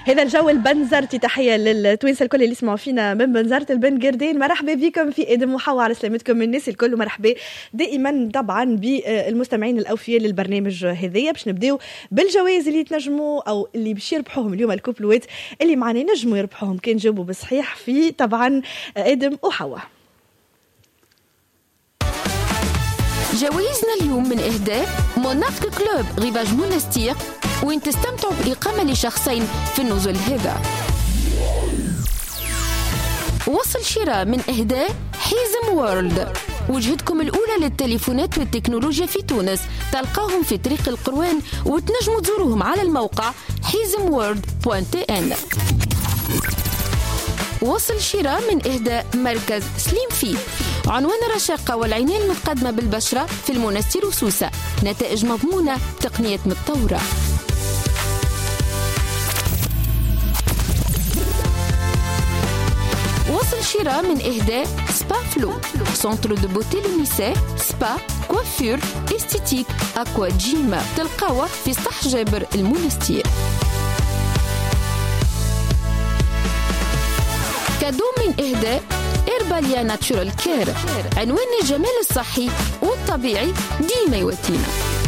هذا الجو البنزرتي. تحية للتوينس الكل اللي يسمعوا فينا من بنزرت البن قردين. مرحبا بكم في ادم وحوا، على سلامتكم الناس الكل، ومرحبا دائما طبعا بالمستمعين الاوفياء للبرنامج هذايا. باش نبداو بالجوائز اللي تنجموا او اللي باش يربحوهم اليوم الكوبلوات اللي معنا نجموا يربحوهم كان جاوبوا بصحيح في طبعا ادم وحوا. جوائزنا اليوم من إهداء مونارك كلوب ريفاج مونستير، وين تستمتعوا بإقامة لشخصين في النزل هذا. وصل شراء من إهداء حيزم وورلد، وجهتكم الأولى للتليفونات والتكنولوجيا في تونس. تلقاهم في طريق القروان، وتنجموا تزوروهم على الموقع حيزمworld.tn. وصل شراء من إهداء مركز سليم فيت، عنوان الرشاقة والعناية المتقدمة بالبشرة في المنستير وسوسة، نتائج مضمونة، تقنية متطورة. وصل شراء من إهداء سبا فلو، سنتر دو بوتي للنساء، سبا، كوافير، استيتيك، أكوا جيم، تلقاوه في سطح جابر المنستير. كادو من إهداء إرباليا ناتشورال كير، عنوان الجمال الصحي والطبيعي ديما يوتينا.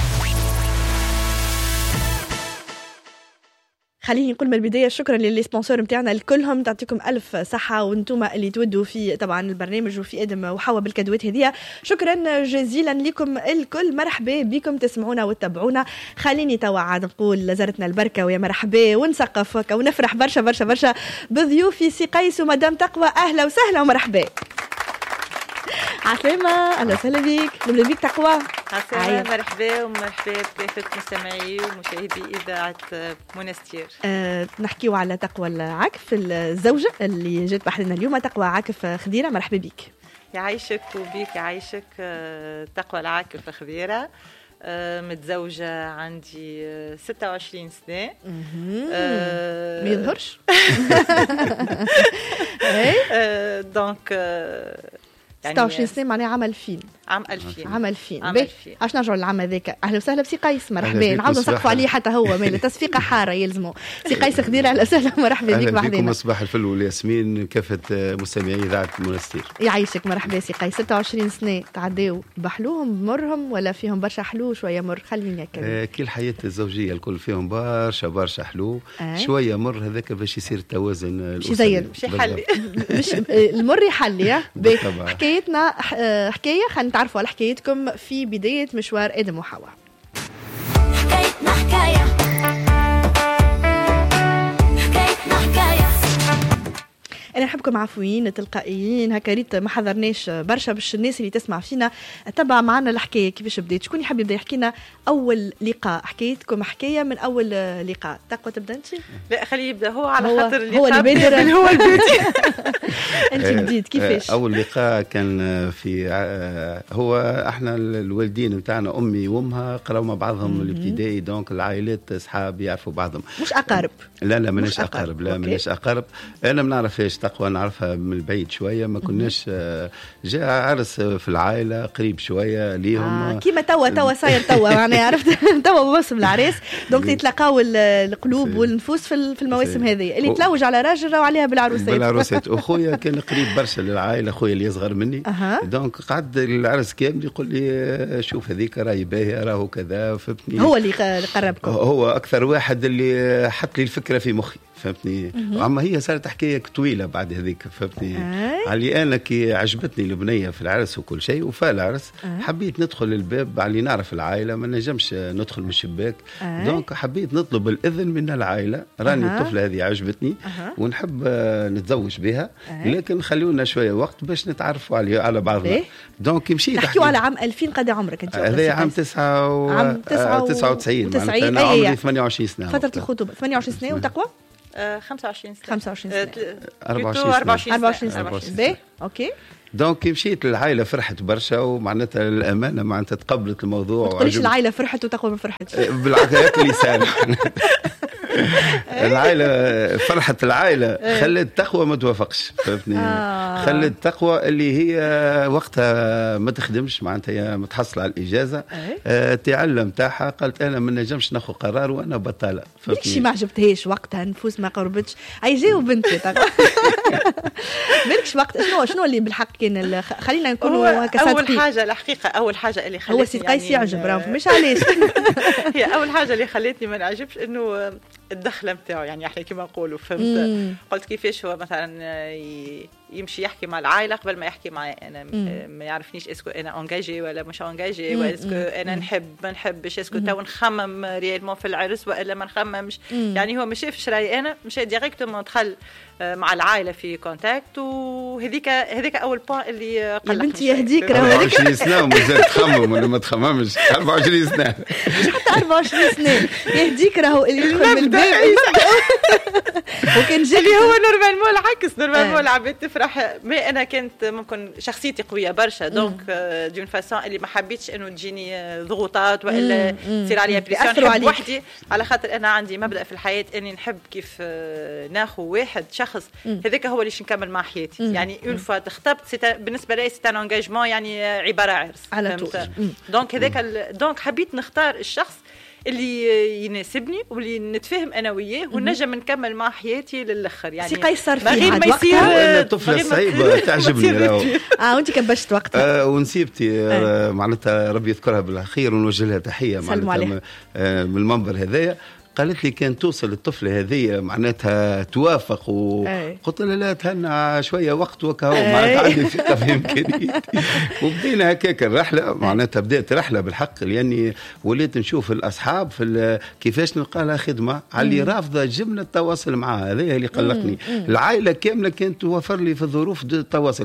خليني نقول من البداية شكرا للسبونسور متاعنا الكلهم، تعطيكم ألف صحة وانتم اللي تودوا في طبعا البرنامج وفي ادم وحوا بالكادوات هذه. شكرا جزيلا لكم الكل، مرحبا بكم تسمعونا وتتابعونا. خليني توا عاد نقول زرتنا البركة ويا مرحبا، ونسقف ونفرح برشا برشا برشا بضيوفي سي قيس ومدام تقوى. أهلا وسهلا ومرحبا. عسلامة، أهلا وسهلا بك. نبدأ بيك تقوى. عسلامة، مرحبا ومرحبا بكافة مستمعي ومشاهدي إذاعة منستير. نحكيو على تقوى العكف الزوجة اللي جات بحرنا اليوم، تقوى عاكف خضيرة. مرحبا بك. يعيشك وبيك يعيشك. تقوى العاكف خضيرة، متزوجة، عندي 26 سنة. ما يظهرش. دونك 26 سنة معناها عام 2000. عام 2000. عام 2000. عاش نرجعوا للعام هذاك. أهلا وسهلا بسي قيس، مرحبا. نعاودوا نسقفوا عليه حتى هو مال تصفيقة حارة يلزموا. سي قيس خضيرة، أهلا وسهلا ومرحبا بك معنا. أهلا بكم، صباح الفل والياسمين كافة مستمعي إذاعة المنستير. يعيشك، مرحبا سي قيس. 26 سنة تعداو بحلوهم مرهم ولا فيهم برشا حلو شوية مر؟ خليني أكمل. كل حياة الزوجية الكل فيهم برشا حلو. شوية مر هذاك باش يصير التوازن الأسري. مش يحلي. مش المر يحلي. حكايتنا حكاية، خلينا نتعرفوا على حكايتكم في بداية مشوار ادم وحوا. حكايتنا حكاية. أنا نحبكم عفويين تلقائيين هكا، ريت ما حضرناش برشا باش الناس اللي تسمع فينا تبع معنا الحكاية كيفاش بديت. شكون يحب يبدا يحكي لنا أول لقاء؟ حكايتكم حكاية من أول لقاء. تقوى تبدا أنت؟ لا خليه يبدا هو، على خاطر هو اللي بادر. هو البداية. أنت بديت كيفاش؟ أول لقاء كان في هو احنا الوالدين متاعنا أمي وأمها قراوا مع بعضهم الابتدائي، دونك العائلات أصحاب يعرفوا بعضهم. مش أقارب؟ لا ماناش أقارب. لا ماناش أقارب. أنا ما نعرفهاش تقوى، نعرفها من بعيد شويه. ما كناش جاء عرس في العائله قريب شويه ليهم. كيما توا صاير توا معناها عرفت توا موسم العريس، دونك يتلاقاو القلوب والنفوس في المواسم هذه. اللي تلوج على راجل راهو عليها بالعروسات. اخويا كان قريب برشا للعائله، اخويا اللي يصغر مني. دونك قعد العرس كامل يقول لي شوف هذيك راهي باهيه راهو كذا، فهمتني. هو اللي قربكم، هو اكثر واحد اللي حط لي الفكره في مخي، فهمتني. اما هي صارت حكايه طويله بعد هذيك، فهمتني. علي انا كي عجبتني البنيه في العرس وكل شيء، وفا العرس حبيت ندخل الباب على نعرف العائله، ما نجمش ندخل من الشباك. دونك حبيت نطلب الاذن من العائله، راني الطفله هذه عجبتني ونحب نتزوج بها، لكن خلونا شويه وقت باش نتعرفوا على بعضنا. دونك مشيت. نحكيو على عام 2000. قد عمرك انت؟ هذا عام 99. معناتها انا عمري 28 سنه. فتره الخطوبه 28 سنه. وتقوى 25 سنة. 25 سنة. 24 سنة. اوكي. دونك مشيت للعائله، فرحت برشا، ومعناتها الامانه معناتها تقبلت الموضوع. ما تقوليش العائله فرحت وتقوى ما فرحتش. بالعكس اللي صار. العائله فرحه العائله خلت تقوى ما توافقش فهمتني. خلت تقوى اللي هي وقتها ما تخدمش معناتها هي متحصله على الاجازه تعلم تاعها قالت انا ما نجمش ناخذ قرار وانا بطاله ماشي ما عجبتهاش وقتها نفوس ما قربتش اي جاوب انت مالكش وقت شنو اللي بالحق كان خلينا نكونوا هكا صادقين. اول حاجه الحقيقه اول حاجه اللي خلتني هو سي قيس يعجب راه مش علاش هي اول حاجه اللي خلتني ما نعجبش انه الدخله نتاعو يعني احنا كما نقولوا فهمت. قلت كيفاش هو مثلا يمشي يحكي مع العائله قبل ما يحكي معي انا ما يعرفنيش اسكو انا انجاجي ولا مش انجاجي ولا اسكو انا نحب ما نحبش اسكو تو نخمم ريالمون في العرس والا ما نخممش. يعني هو ما شافش رايي انا مشى ديريكتومون دخل مع العائله في كونتاكت وهذيك اول بوين اللي قلقني. بنتي يهديك راه 24 سنه ومازال تخمم ولا ما تخممش 24 سنه مش حتى 24 سنه يهديك راهو اللي يدخل من الباب وكان اللي هو نورمالمون العكس نورمالمون العباد تفرح. ما انا كنت ممكن شخصيتي قويه برشا دونك دون فاسون اللي ما حبيتش انه تجيني ضغوطات والا تصير عليا بريسيون نحب وحدي على خاطر انا عندي مبدا في الحياه اني نحب كيف ناخذ واحد شخص هذاك هو اللي شنكمل مع حياتي. يعني اون فوا تخطبت بالنسبه لي سي ان انجاجمون يعني عباره عرس على طول. دونك هذاك دونك حبيت نختار الشخص اللي يناسبني واللي نتفاهم انا وياه ونجم نكمل مع حياتي للاخر. يعني سي قيصر ما غير ما يصير طفله صعيبه تعجبني راهو وانت كبشت وقتها ونسيبتي معناتها ربي يذكرها بالخير ونوجه لها تحيه معناتها من المنبر هذايا. قالت لي كان توصل الطفله هذه معناتها توافق وقلت لها لا تهنى شويه وقت وكهو معناتها عندي ثقه في امكانياتي. وبدينا هكاك الرحله معناتها بدات رحله بالحق لاني وليت نشوف الاصحاب في كيفاش نلقى لها خدمه على اللي رافضه جبنا التواصل معها. هذا اللي قلقني. العائله كامله كانت توفر لي في الظروف التواصل.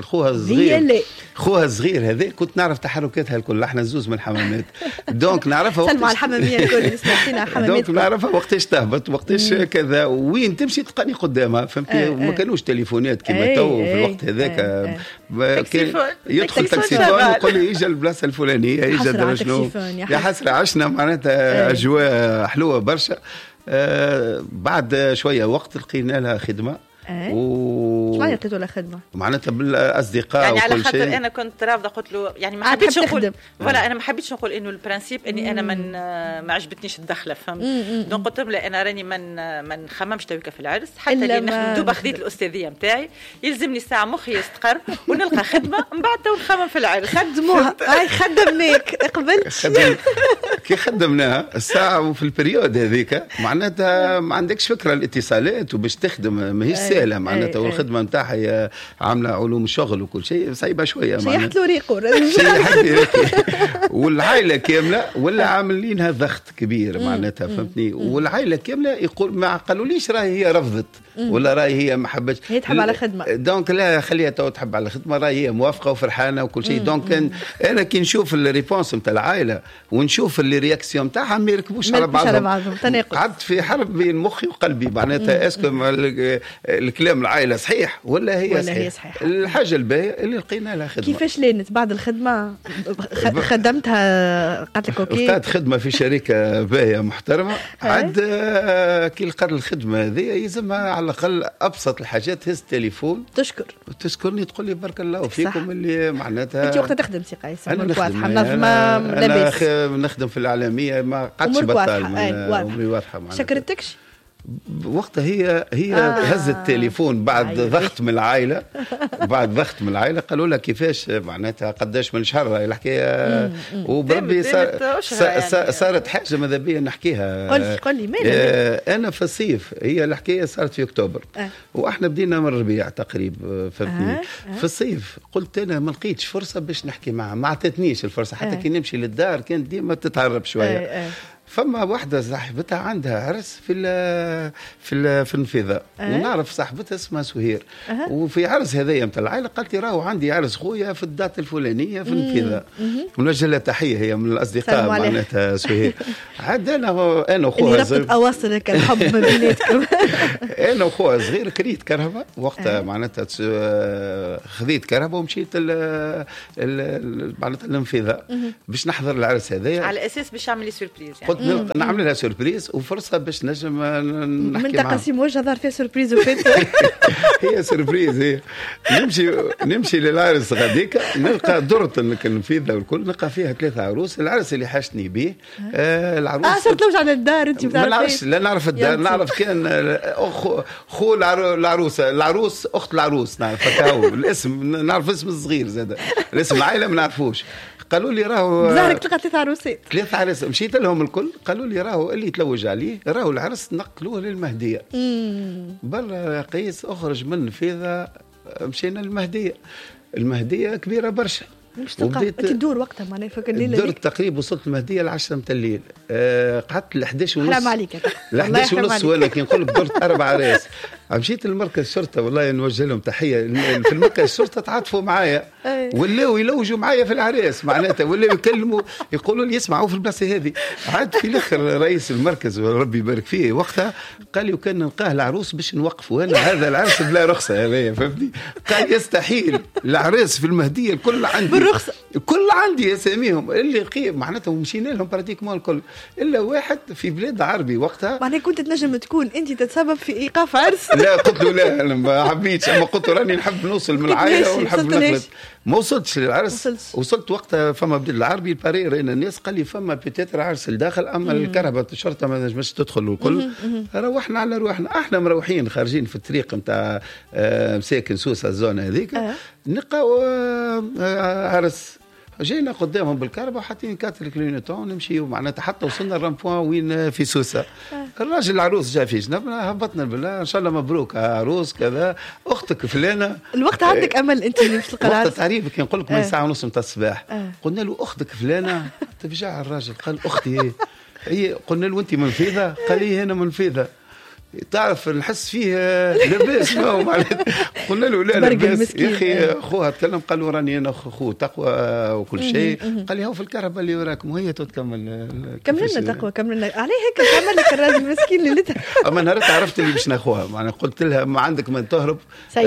خوها الصغير هذا كنت نعرف تحركاتها الكل احنا زوز من الحمامات دونك نعرفها سلمى على الحماميه الكل سمعتينا حمامات دونك نعرفها وقتاش تهبط وقتاش كذا وين تمشي تلقاني قدامها فهمتي. وما كانوش تليفونات كما تو في الوقت هذاك كان يدخل تاكسيفون يقول لي يجي البلاصه الفلانيه يجي شنو يا حسره عشنا معناتها اجواء حلوه برشا. بعد شويه وقت لقينا لها خدمه شو معنى قلت له خدمه معناتها بالاصدقاء يعني وكل على خاطر شيء. انا كنت رافضه قلت له يعني ما حبيتش نقول ولا انا ما حبيتش نقول انه البرانسيب اني انا ما عجبتنيش الدخله فهمت. دونك قلت له انا راني ما نخممش تويكا في العرس حتى اللي نخدم دوبا خديت الاستاذيه نتاعي يلزمني ساعه مخي يستقر ونلقى خدمه من بعد تو نخمم في العرس. خدموها هاي خدمناك قبلت كي خدمناها الساعه وفي البريود هذيك معناتها ما عندكش فكره الاتصالات وباش تخدم ماهيش سهله معناتها. والخدمه نتاعها هي عامله علوم شغل وكل شيء صعيبه شويه شيحت له ريقو والعائله كامله ولا عاملينها ضغط كبير معناتها فهمتني. والعائله كامله يقول ما قالوليش راهي هي رفضت ولا راهي هي ما حبتش هي تحب على خدمه دونك لا خليها تو تحب على خدمه راهي هي موافقه وفرحانه وكل شيء. دونك انا كي نشوف الريبونس نتاع العائله ونشوف اللي رياكسيون نتاعها ما يركبوش على بعضهم. قعدت في حرب بين مخي وقلبي معناتها اسكو الكلام العائله صحيح ولا هي صحيح. الحاجه الباهيه اللي لقينا لها خدمه. كيفاش لينت بعد الخدمه خدمتها قالت لك اوكي لقيت خدمه في شركه باهيه محترمه. عاد كي لقى الخدمه هذه يلزمها على الاقل ابسط الحاجات هز التليفون تشكرني تقول لي بارك الله فيكم اللي معناتها. انت وقتها تخدم سي قيس انا نخدم في الاعلاميه ما قعدتش بطال عمري واضحه معناتها. شكرتكش وقتها هي هزت التليفون بعد ضغط من العائله قالوا لها كيفاش معناتها قداش من شهر هاي الحكايه وبربي صارت حاجه ماذا بيا نحكيها. قل لي ماذا انا في الصيف هي الحكايه صارت في اكتوبر واحنا بدينا من الربيع تقريبا فهمتني. في الصيف قلت انا ما لقيتش فرصه باش نحكي معها ما عطتنيش الفرصه حتى كي نمشي للدار كانت ديما تتهرب شويه. فما واحدة صاحبتها عندها عرس في النفيذة ونعرف صاحبتها اسمها سهير وفي عرس هذايا متاع العائلة قالت لي راهو عندي عرس خويا في الدات الفلانية في النفيذة ونوجه لها تحية هي من الأصدقاء معناتها سهير. عاد أنا وخوها صغير أواصلك الحب ما بيناتكم. أنا وخوها صغير كريت كرهبة وقتها معناتها خذيت كرهبة ومشيت معناتها النفيذة باش نحضر العرس هذايا على أساس باش أعمل سوربريز. قلت نعمل لها سوربريز وفرصه باش نجم نحكي من معها. تقاسيم وجه ظهر فيها سوربريز وفات. هي سوربريز هي. نمشي للعرس غاديك نلقى درة النفيذة والكل، نلقى فيها 3 عروس. العرس اللي حاشني به العروس صرت لوج على الدار انت ما نعرفش، لا نعرف الدار، نعرف كان خو العروسه، العروس اخت العروس نعرف الاسم، نعرف اسم الصغير زاد، الاسم العائله ما نعرفوش. قالوا لي راهو ظهرك تلقى 3 عروسات. 3 عرس، مشيت لهم الكل قالوا لي راهو اللي يتلوج عليه راهو العرس نقلوه للمهديه. برا قيس اخرج من النفيذه مشينا للمهديه. المهديه كبيره برشا. مش تلقى انت تدور وقتها معناها فك الليله درت تقريبا وصلت المهديه ل 10 متاع الليل. قعدت ل 11 ونص. حرام عليك ل 11 ونص وانا كي نقول لك درت 4 عراس. مشيت لمركز الشرطه والله نوجه لهم تحيه، في المركز الشرطه تعاطفوا معايا ولاو يلوجوا معايا في العراس، معناتها ولاو يكلموا يقولوا لي اسمعوا في البلاصه هذه. عاد في الاخر رئيس المركز وربي يبارك فيه وقتها قال لي وكان نلقاه العروس باش نوقفوا انا هذا العرس بلا رخصه هذايا فهمتني. قال يستحيل العراس في المهديه الكل عندي بالرخصه، الكل عندي اساميهم اللي قيم معناتها ومشينا لهم براتيكمون الكل الا واحد في بلاد عربي وقتها. معناها كنت تنجم تكون انت تتسبب في ايقاف عرس. لا قلت له لا انا ما حبيتش، اما قلت له راني نحب نوصل من العائله ونحب نخلص. ما وصلتش للعرس، وصلت وقتها فما بدل العربي الباري رأينا الناس قال لي فما بيتيتر عرس الداخل اما الكرهبه الشرطه ما نجمش تدخل والكل. روحنا على روحنا، احنا مروحين خارجين في الطريق نتاع مساكن سوسه الزون هذيك نلقاو عرس. جينا قدامهم بالكهرباء وحاطين 4 كلينيتون نمشيو معناتها حتى وصلنا الرامبوان وين في سوسه. الراجل العروس جا في جنبنا هبطنا بالله ان شاء الله مبروك عروس كذا اختك فلانه. الوقت عندك امل انت باش تلقى العرس؟ وقت تعريف كي نقول لك من ساعه ونص نتاع الصباح. قلنا له اختك فلانه تفجع الراجل قال اختي هي. قلنا له انت منفذه؟ قال لي انا منفذه. تعرف نحس فيه لاباس قلنا له لا لاباس يا اخي. اخوها تكلم قال له راني انا اخو تقوى وكل شيء. قال لي هو في الكهرباء اللي وراكم وهي تكمل. كمل لنا تقوى كمل لنا عليه هيك تعمل لك الراجل مسكين ليلتها. اما نهار عرفت اللي باش ناخوها معناها قلت لها ما عندك من تهرب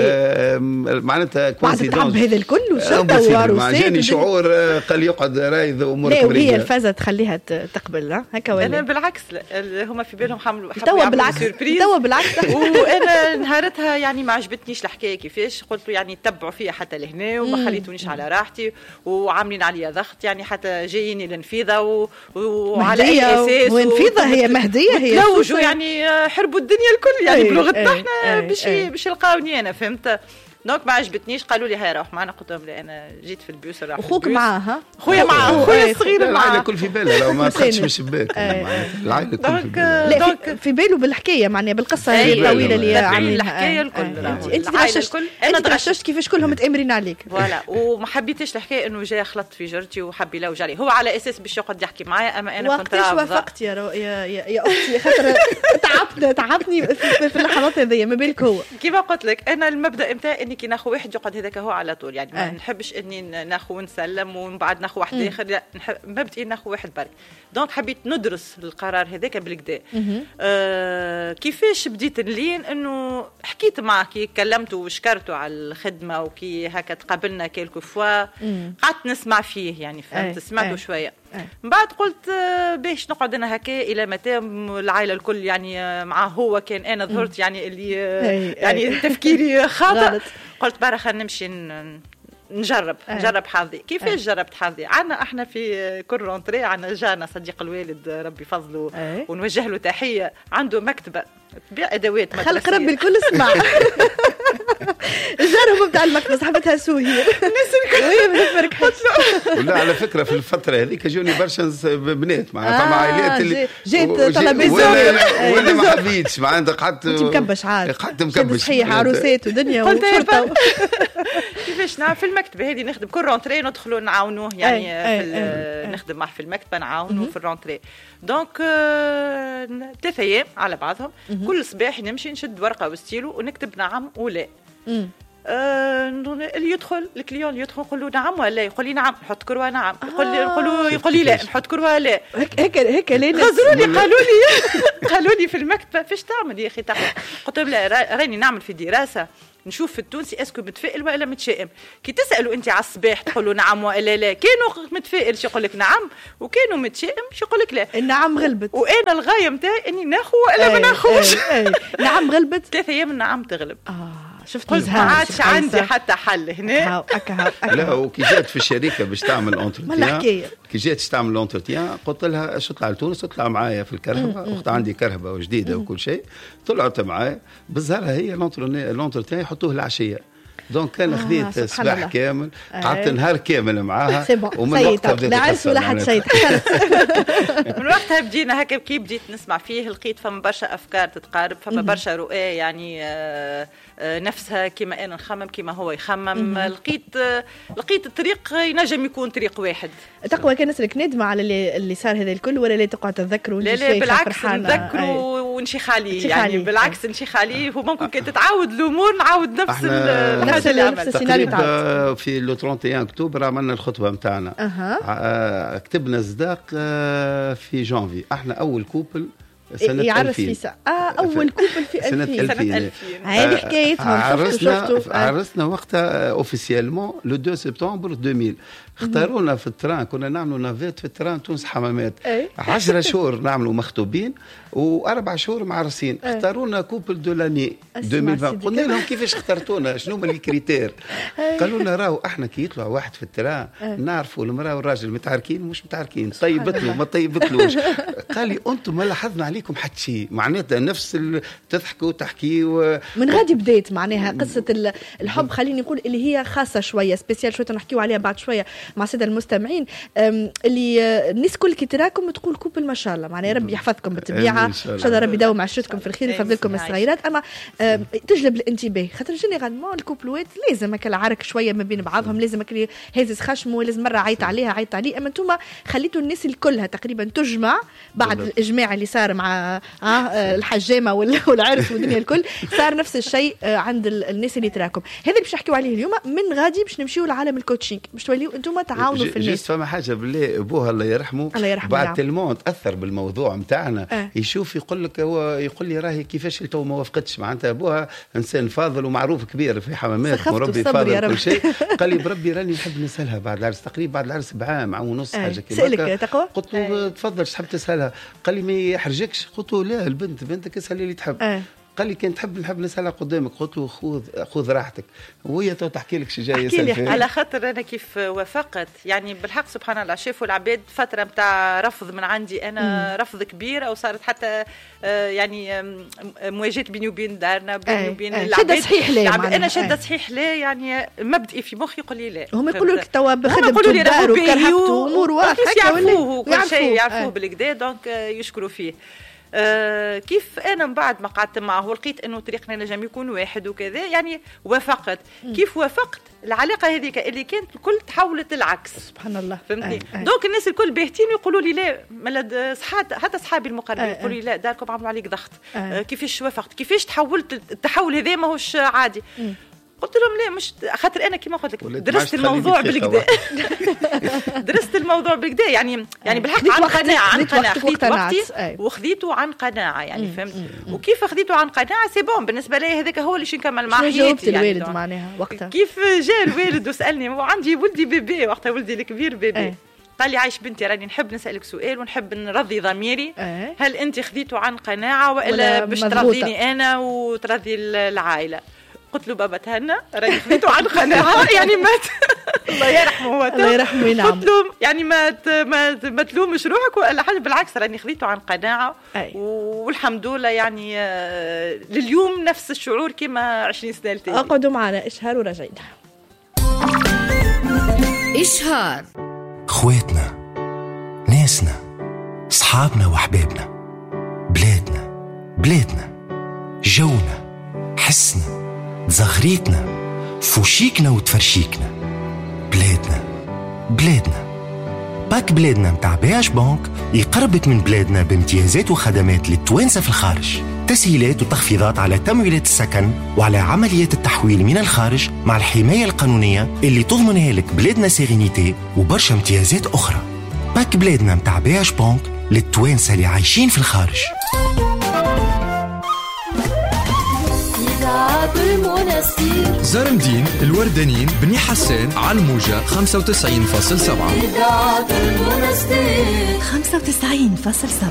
معناتها كوانسيدونس هذا الكل وشرطه وعروسات جاني شعور قال يقعد رايد امورك لا وهي الفازه تخليها تقبل هكا ولا انا بالعكس هما في بالهم حملوا توا بالعكس. وانا نهارتها يعني ما عجبتنيش الحكايه كيفاش قلت يعني تبعوا فيا حتى لهنا وما خليتونيش على راحتي وعاملين عليا ضغط يعني حتى جاييني لنفيذه وعلى اي اساس ونفيذه هي مهديه هي تلوجوا يعني حربوا الدنيا الكل يعني بلغتنا احنا باش يلقاوني انا فهمت. دونك ما عجبتنيش قالوا لي هاي روح معنا قلت لهم لا انا جيت في البيوس راح اخوك معاها خويا معاه خويا الصغير معاه العائله الكل في باله لو ما دخلتش من الشباك العائله الكل في باله. لا في باله بالحكايه معناها بالقصه هذه الطويله اللي عاملين الحكايه الكل انت تغششت كيفاش كلهم متامرين عليك فوالا وما حبيتش الحكايه انه جاي خلط في جرتي وحب يلوج عليه هو على اساس باش يقعد يحكي معايا اما انا كنت وقتاش وافقت يا اختي خاطر تعبني في اللحظات هذيا ما بالك هو كيما قلت لك انا المبدا نتاعي اني كي ناخذ واحد يقعد هذاك هو على طول يعني ما نحبش اني ناخذ ونسلم ومن بعد ناخذ واحد اخر لا مبدئيا ناخذ واحد برك. دونك حبيت ندرس القرار هذاك بالكدا. كيفاش بديت نلين انه حكيت معاه كي كلمته وشكرته على الخدمه وكي هكا تقابلنا كيلكو فوا قعدت نسمع فيه يعني فهمت سمعته شويه. من بعد قلت باش نقعد انا هكا الى متى العائله الكل يعني معاه هو كان انا ظهرت يعني اللي يعني تفكيري خاطئ. قلت برا خلينا نمشي نجرب حظي. كيفاش جربت حظي؟ عنا احنا في كل رونتري عنا جانا صديق الوالد ربي فضله ونوجه له تحيه عنده مكتبه تبيع ادوات مدرسيه خلق ربي الكل اسمع جارهم بتاع المكتبه صاحبتها سوهير الناس الكل ما فرقتش. ولا على فكره في الفتره هذيك جوني برشا بنات مع فما عائلات اللي جيت طلبات ولا ما حبيتش معناتها قعدت مكبش عاد قعدت مكبش صحيح عروسات ودنيا وشرطه. كيفاش نعرف في المكتبه هذه نخدم كل رونتري ندخلوا نعاونوه يعني نخدم معه في المكتبه نعاونوه في الرونتري. دونك 3 أيام على بعضهم كل صباح نمشي نشد ورقه وستيلو ونكتب نعم ولا. اللي يدخل الكليون اللي يدخل نقول له نعم ولا يقول لي نعم نحط كروه نعم يقول لي لا نحط كروه لا هيك ليه قالوا لي في المكتب فاش تعمل يا اخي قلت لهم لا راني نعمل في دراسه نشوف في التونسي اسكو متفائل ولا متشائم. كي تسالوا انت على الصباح تقولوا نعم ولا لا، كانوا متفائل يقول لك نعم وكانوا متشائم يقول لك لا. النعم غلبت وانا الغايه نتاعي اني ناخذ ولا ما ناخذش. نعم غلبت 3 ايام النعم تغلب. شفت قلت ما عادش عندي حتى حل هنا. لا وكي جات في الشركه باش تعمل اونتروتيان كي جات تعمل اونتروتيان قلت لها اش تطلع لتونس تطلع معايا في الكرهبه. اخت عندي كرهبه وجديده وكل شيء. طلعت معايا بزهرها هي الاونتروتيان يحطوه العشيه. دونك كان خذيت صباح كامل قعدت نهار كامل معاها ومن وقتها بديت نعرس ولا حد شيء. من وقتها بدينا هكا كي بديت نسمع فيه لقيت فما برشا افكار تتقارب فما برشا رؤى يعني نفسها كما انا نخمم كما هو يخمم. لقيت الطريق ينجم يكون طريق واحد. تقوى كان نسلك ندمة على اللي صار هذا الكل ولا لا تقعد تذكروا؟ لا بالعكس نذكروا ونشيخ عليه يعني بالعكس نشيخ عليه. وممكن كي تتعاود الامور نعاود نفس الحاجه اللي عملتها. في لو 31 اكتوبر عملنا الخطبه نتاعنا. كتبنا صداق في جانفي. احنا اول كوبل سنة يعرس 2000 في أول كوبل في 2000 هذه حكايتهم. عرسنا وقتها اوفيسيالمون لو 2 سبتمبر 2000. اختارونا في التران كنا نعملوا نافيت في التران تونس حمامات 10 شهور نعملوا مخطوبين و4 شهور معرسين. اختارونا كوبل دو لاني 2020. قلنا لهم كيفاش اخترتونا شنو هما الكريتير؟ قالوا لنا راهو احنا كي يطلع واحد في التران نعرفوا المراه والراجل متعاركين مش متعاركين طيبت له ما طيبتلوش. قال لي انتم ما لاحظنا عليكم حتى شيء معناتها نفس تضحكوا تحكي من غادي بديت معناها قصه الحب. خليني نقول اللي هي خاصه شويه سبيسيال شويه نحكيوا عليها بعد شويه مع الساده المستمعين. اللي الناس كل كي تراكم تقول كوبل ما شاء الله معناها ربي يحفظكم بالطبيعه ان شاء الله ربي يداوم عشرتكم في الخير يفضلكم الصغيرات. اما تجلب الانتباه خاطر جينيرالمون الكوبلوات لازم هكا العرك شويه ما بين بعضهم لازم هكا هازز خشمه لازم مره عيط عليها عيط عليه. اما انتم خليتوا الناس الكلها تقريبا تجمع بعد الاجماع اللي صار مع الحجامه والعرس والدنيا الكل صار نفس الشيء عند الناس اللي تراكم. هذا اللي باش نحكيو عليه اليوم. من غادي باش نمشيو لعالم الكوتشينغ باش توليو انتم تعاونوا في الناس. فما حاجه بالله ابوها الله يرحمه بعد تلمون تاثر بالموضوع نتاعنا يشوف يقول لك هو يقول لي راهي كيفاش تو ما وافقتش معناتها ابوها انسان فاضل ومعروف كبير في حمامات مربي فاضل كل شيء. قال لي بربي راني نحب نسالها بعد العرس تقريبا بعد العرس بعام عام ونص حاجه كذا. سالك تقوى قلت له تفضل تحب تسالها؟ قال لي ما يحرجكش. قلت له لا بنتك اسال اللي تحب. قال لي كان تحب نحب نسالها قدامك. قلت له خذ راحتك وهي تحكي لك شي جاي يسال فيه. على خاطر انا كيف وافقت يعني بالحق سبحان الله شافوا العباد فتره نتاع رفض من عندي انا رفض كبير او صارت حتى يعني مواجهه بيني وبين دارنا بيني وبين العباد. شده صحيح لا انا شده صحيح لا يعني مبدئي في مخي يقول لي لا. هم يقولوا لك توا بخدمتوا الدار وكرهتوا امور واضحه يعرفوه كل شيء يعرفوه بالكدا دونك يشكروا فيه. كيف انا من بعد ما قعدت معه ولقيت انه طريقنا نجم يكون واحد وكذا يعني وافقت. كيف وافقت العلاقه هذيك اللي كانت الكل تحولت العكس سبحان الله فهمتني. دونك الناس الكل باهتين ويقولوا لي لا ملد حتى اصحابي المقربين يقولوا لي لا داركم عملوا عليك ضغط. كيفاش وافقت كيفاش تحولت التحول هذا ماهوش عادي. قلت لهم لا مش خاطر انا كما قلت لك درست الموضوع بالكدا درست الموضوع بالكدا يعني بالحق عن قناعه خذيت وقتي وخذيته عن قناعه يعني فهمت. وكيف خذيته عن قناعه سي بون بالنسبه لي هذاك هو اللي نكمل مع حياتي. جاوبت الوالد معناها وقتها كيف جاء الوالد وسالني وعندي ولدي بيبي وقتها ولدي الكبير بيبي قال لي عايش بنتي راني نحب نسألك سؤال ونحب نرضي ضميري. هل انت خذيته عن قناعه ولا باش ترضيني انا وترضي العائله؟ قلت له بابا تهنى راني خذيته عن قناعه يعني مات الله يرحمه الله يرحمه. نعم قلت له يعني ما تلومش روحك ولا حاجه بالعكس راني خذيته عن قناعه والحمد لله يعني لليوم نفس الشعور كما 20 سنه التالي. اقعدوا معنا اشهار وراجعين. اشهار خواتنا ناسنا صحابنا وحبابنا بلادنا جونا حسنا زغريتنا فوشيكنا وتفرشيكنا بلادنا باك بلادنا متاع بياش بانك يقربك من بلادنا بامتيازات وخدمات للتوانسة في الخارج. تسهيلات وتخفيضات على تمويلات السكن وعلى عمليات التحويل من الخارج مع الحماية القانونية اللي تضمنها لك بلادنا سيرينيتي وبرشا امتيازات أخرى. باك بلادنا متاع بياش بونك للتوانسة اللي عايشين في الخارج. زرمدين، الوردانين، بني حسان، على الموجة 95.7. 95.7.